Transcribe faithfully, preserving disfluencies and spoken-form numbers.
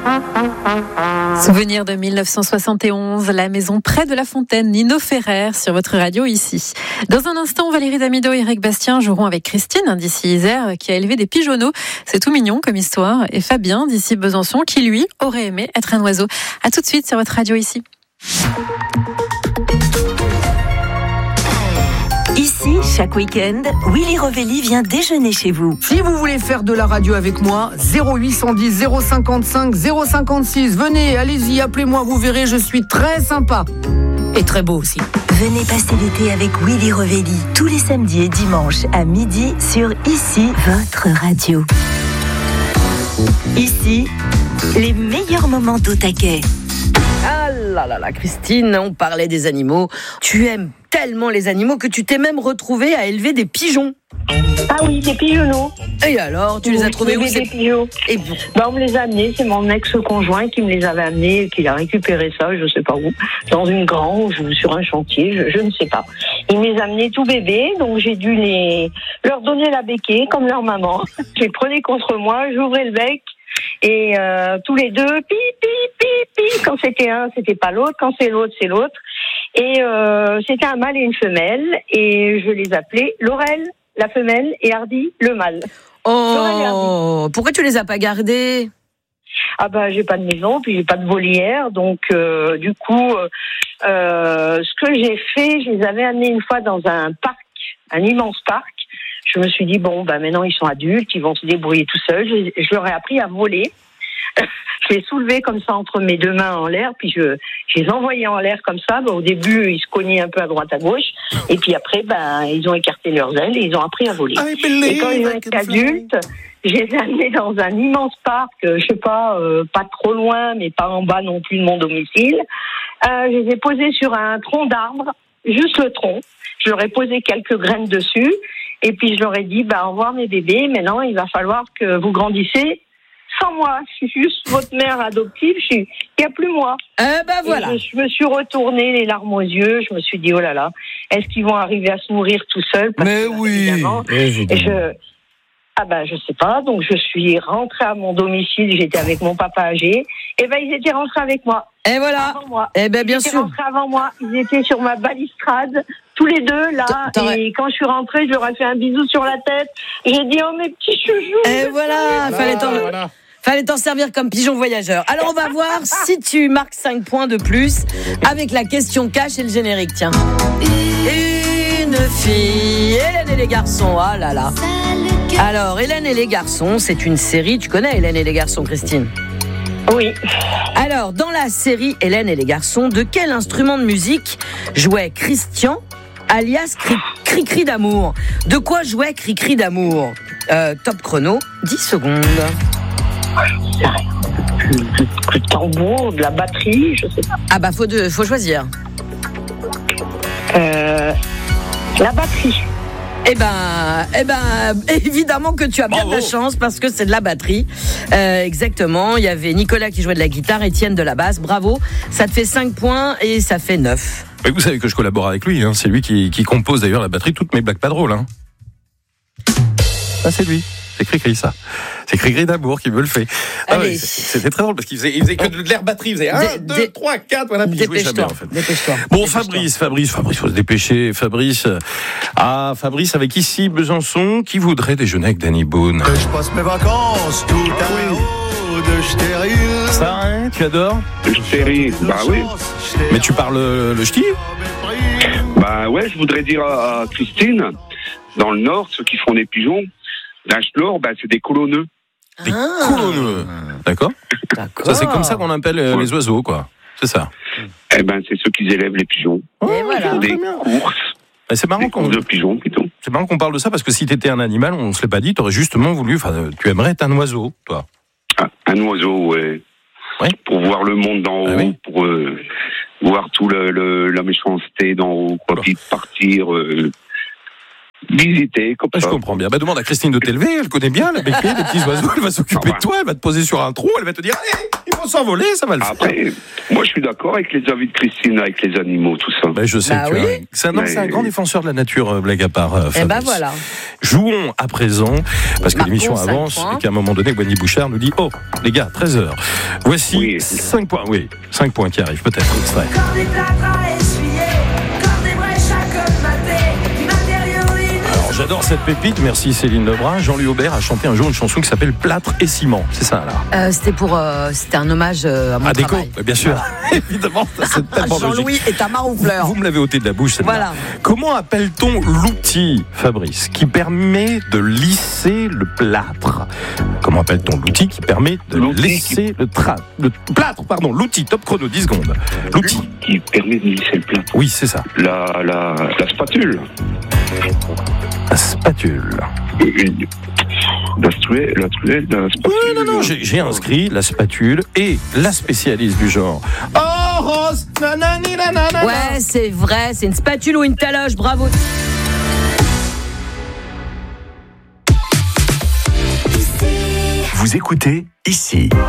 Souvenir de dix-neuf cent soixante et onze, la maison près de la fontaine, Nino Ferrer sur votre radio ici. Dans un instant, Valérie Damido et Eric Bastien joueront avec Christine d'ici Isère qui a élevé des pigeonneaux. C'est tout mignon comme histoire. Et Fabien d'ici Besançon qui lui aurait aimé être un oiseau. À tout de suite sur votre radio ici. Ici, chaque week-end, Willy Rovelli vient déjeuner chez vous. Si vous voulez faire de la radio avec moi, zéro huit cent dix, zéro cinquante-cinq, zéro cinquante-six. Venez, allez-y, appelez-moi, vous verrez, je suis très sympa. Et très beau aussi. Venez passer l'été avec Willy Rovelli, tous les samedis et dimanches à midi sur Ici, votre radio. Ici, les meilleurs moments d'au taquet. Ah là là là, Christine, on parlait des animaux. Tu aimes tellement les animaux que tu t'es même retrouvée à élever des pigeons. Ah oui, des pigeonneaux. Et alors, tu les as trouvés où Des pigeons. Et bon. Bah, on me les a amenés, c'est mon ex-conjoint qui me les avait amenés, qui a récupéré ça, je sais pas où, dans une grange ou sur un chantier, je, je ne sais pas. Il me les a amenés tout bébés, donc j'ai dû les leur donner la béquille comme leur maman. Je les prenais contre moi, j'ouvrais le bec. Et euh, tous les deux, pi, pi, pi, pi. Quand c'était un, c'était pas l'autre. Quand c'est l'autre, c'est l'autre. Et euh, c'était un mâle et une femelle. Et je les appelais Laurel, la femelle, et Hardy, le mâle. Oh, pourquoi tu les as pas gardés ? Ah bah j'ai pas de maison, puis j'ai pas de volière. Donc euh, du coup, euh, ce que j'ai fait, je les avais amenés une fois dans un parc, un immense parc. Je me suis dit, bon, bah maintenant ils sont adultes, ils vont se débrouiller tout seuls. Je, je leur ai appris à voler. Je les soulevais comme ça entre mes deux mains en l'air, puis je, je les envoyais en l'air comme ça. Bah, au début, ils se cognaient un peu à droite, à gauche. Et puis après, bah, ils ont écarté leurs ailes et ils ont appris à voler. Et quand ils ont été adultes, je les ai amenés dans un immense parc, je sais pas, euh, pas trop loin, mais pas en bas non plus de mon domicile. Euh, je les ai posés sur un tronc d'arbre, juste le tronc. Je leur ai posé quelques graines dessus. Et puis je leur ai dit, bah, au revoir mes bébés, maintenant il va falloir que vous grandissez sans moi. Je suis juste votre mère adoptive, il n'y a plus moi. Eh ben voilà. Je, je me suis retournée, les larmes aux yeux, je me suis dit, oh là là, est-ce qu'ils vont arriver à se nourrir tout seuls? Parce Mais que, oui, évidemment, évidemment. je, ah ben, je sais pas, donc je suis rentrée à mon domicile, j'étais avec mon papa âgé, et ben ils étaient rentrés avec moi. Et voilà. Avant moi. Eh ben bien ils étaient sûr. rentrés avant moi, ils étaient sur ma balustrade, tous les deux là, T'aurais... et quand je suis rentrée, je leur ai fait un bisou sur la tête. J'ai dit oh mes petits chouchous. Et voilà, fallait t'en... Voilà. Fallait t'en servir comme pigeon voyageur. Alors on va voir si tu marques cinq points de plus avec la question cash et le générique. Tiens. Une fille, Hélène et les garçons. Ah là là. Alors Hélène et les garçons, c'est une série. Tu connais Hélène et les garçons, Christine ? Oui. Alors, dans la série Hélène et les garçons, de quel instrument de musique jouait Christian, alias Cri- Cricri d'amour ? De quoi jouait Cricri d'amour ? euh, Top chrono, dix secondes. Le tambour, de la batterie, je sais pas. Ah bah, faut, de, faut choisir. Euh, la batterie. Eh ben, eh ben, évidemment que tu as bien Bravo. de la chance parce que c'est de la batterie. Euh, exactement. Il y avait Nicolas qui jouait de la guitare, Étienne de la basse. Bravo. Ça te fait cinq points et ça fait neuf. Et vous savez que je collabore avec lui. Hein. C'est lui qui, qui compose d'ailleurs la batterie de toutes mes blagues pas drôles. Hein. Ça, c'est lui. C'est Cricri, ça. C'est Cricri d'amour qui me le fait. Ah ouais, c'était très drôle parce qu'il faisait, il faisait que de l'air batterie. Il faisait un, deux, trois, quatre, voilà. Puis il jouait jamais, en fait. Dépêche-toi. Bon, Dépêche-toi. Fabrice, Fabrice, Fabrice, faut se dépêcher. Fabrice. Ah, Fabrice avec ici Besançon, qui voudrait déjeuner avec Danny Boone. Je passe mes vacances tout à l'eau de stérile. Ça, hein, tu adores? Le stérile, bah oui. Mais tu parles le ch'ti? Bah ouais, je voudrais dire à, à Christine, dans le Nord, ceux qui font des pigeons, l'Achelor, bah c'est des colonneux. Des ah. colonneux. D'accord. D'accord. Ça, c'est comme ça qu'on appelle euh, ouais. les oiseaux, quoi. C'est ça. Eh ben, c'est ceux qui élèvent les pigeons. Oh, et voilà. Des courses. Et c'est marrant des qu'on courses de pigeons, plutôt. C'est marrant qu'on parle de ça parce que si t'étais un animal, on se l'est pas dit, t'aurais justement voulu, enfin, tu aimerais être un oiseau, toi. Ah, un oiseau, ouais. Oui. Pour voir le monde d'en haut, ah, oui. pour euh, voir tout le, le, la méchanceté d'en haut, quoi, puis partir. Euh, visiter, comme ah, ça. Je comprends bien. Bah, demande à Christine de t'élever, elle connaît bien la béquille, les petits oiseaux, elle va s'occuper ah, bah. de toi, elle va te poser sur un tronc, elle va te dire allez, il faut s'envoler, ça va le Après, faire. Moi je suis d'accord avec les avis de Christine, avec les animaux, tout ça. Bah, je sais bah, que oui. tu c'est un, Mais... c'est un grand défenseur de la nature, euh, blague à part. Euh, et bah voilà. Jouons à présent, parce que Marcons l'émission avance et qu'à un moment donné, Wendy Bouchard nous dit oh, les gars, treize heures. Voici Oui. cinq points, oui, cinq points qui arrivent peut-être. Extrait. Alors j'adore cette pépite, merci Céline Lebrun. Jean-Louis Aubert a chanté un jour une chanson qui s'appelle Plâtre et ciment, c'est ça là. Euh, c'était pour, euh, c'était un hommage euh, à mon À Déco, travail. bien sûr, évidemment, c'est tellement Jean-Louis logique. est à Maroufleur. Vous me l'avez ôté de la bouche, cette Voilà. Comment appelle-t-on l'outil, Fabrice, qui permet de lisser le plâtre? Comment appelle-t-on l'outil qui permet de L'outil lisser le, tra... le plâtre, pardon, l'outil, top chrono, dix secondes. L'outil, Qui permet de lisser le plat. oui, c'est ça, La, la, la spatule. la spatule. Une- La truelle, la truelle, la spatule. Oui, non, non, j'ai j'ai inscrit la spatule et la spécialiste du genre. Oh, Rose, nanani, nanana. Ouais, c'est vrai, c'est une spatule ou une taloche, bravo. Vous écoutez ici.